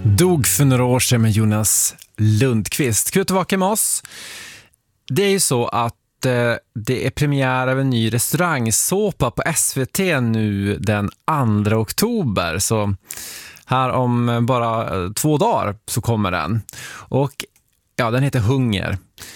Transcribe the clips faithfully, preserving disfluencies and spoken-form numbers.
Dog för några år sedan med Jonas Lundqvist. Kul att vara med oss. Det är ju så att eh, det är premiär av en ny restaurangsåpa på S V T nu den andra oktober. Så här om bara två dagar så kommer den. Och ja, den heter Hunger.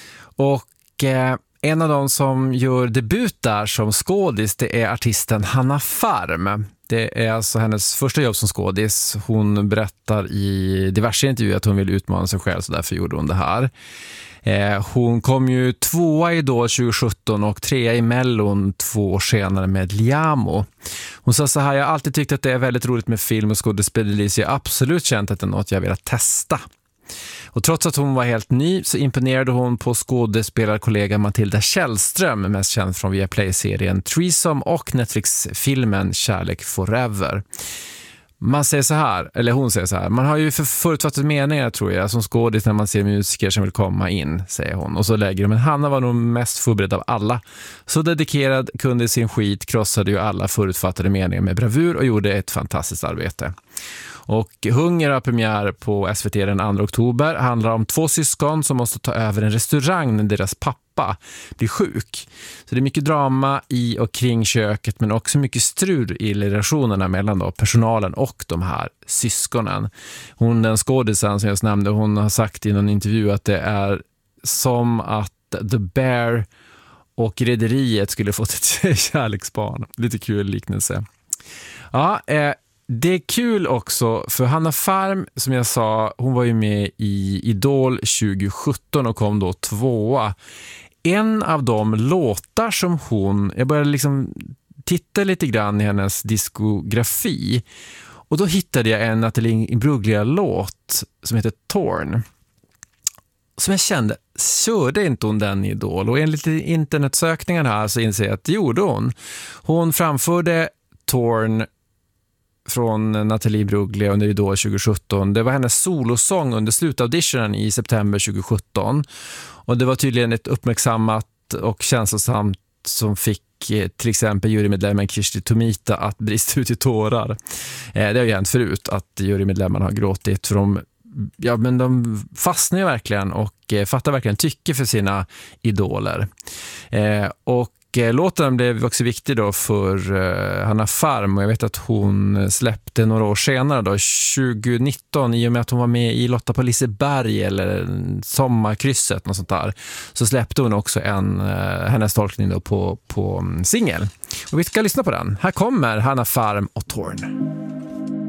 Och eh, en av de som gör debut där som skådis, det är artisten Hanna Farm. Det är alltså hennes första jobb som skådis. Hon berättar i diverse intervjuer att hon vill utmana sig själv, så därför gjorde hon det här. Eh, hon kom ju tvåa i Idol tjugo sjutton och trea i Mellon två år senare med Liamo. Hon sa så här: jag har alltid tyckt att det är väldigt roligt med film och skådespeleri, så jag har absolut känt att det är något jag velat testa. Och trots att hon var helt ny så imponerade hon på skådespelarkollega Matilda Källström, mest känd från Viaplay-serien Threesome och Netflix-filmen Kärlek Forever. Man säger så här, eller hon säger så här: man har ju för förutfattat meningar, tror jag, som skådis när man ser musiker som vill komma in, säger hon. Och så lägger de, men Hanna var nog mest förberedd av alla. Så dedikerad, kunde sin skit, krossade ju alla förutfattade meningar med bravur och gjorde ett fantastiskt arbete. Och Hunger har premiär på S V T den andra oktober. Handlar om två syskon som måste ta över en restaurang när deras pappa blir sjuk. Så det är mycket drama i och kring köket, men också mycket strul i relationerna mellan då personalen och de här syskonen. Hon, den skådisen som jag nämnde, hon har sagt i någon intervju att det är som att The Bear och rederiet skulle fått ett kärleksbarn. Lite kul liknelse. Ja, eh, det är kul också för Hanna Farm, som jag sa, hon var ju med i Idol tjugo sjutton och kom då tvåa. En av de låtar som hon, jag började liksom titta lite grann i hennes diskografi, och då hittade jag en Nathalie Imbruglia-låt som heter Torn. Som jag kände, körde inte hon den i Idol? Och enligt internetsökningar här så inser jag att det gjorde hon. Hon framförde Torn från Nathalie Imbruglia under Idol tjugo sjutton. Det var hennes solosång under slutauditionen i september tjugo sjutton. Och det var tydligen ett uppmärksammat och känslosamt som fick till exempel jurymedlemmen Kirsti Tomita att brista ut i tårar. Eh, det har ju hänt förut att jurymedlemmarna har gråtit, för de, ja, men de fastnar ju verkligen och eh, fattar verkligen tycke för sina idoler. Eh, och låten blev också viktig då för uh, Hanna Farm, och jag vet att hon släppte några år senare då, tjugo nitton, i och med att hon var med i Lotta på Liseberg eller Sommarkrysset, något sånt där, så släppte hon också en, uh, hennes tolkning då på, på um, singel. Och vi ska lyssna på den. Här kommer Hanna Farm och Torn.